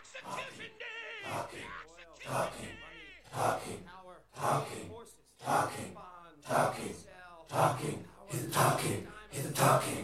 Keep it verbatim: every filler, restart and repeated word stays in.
Execution day! talking, Execution talking, day! talking, Power, talking, forces, talking, bond, talking, cell, talking. power, He's talking. diamond, He's talking.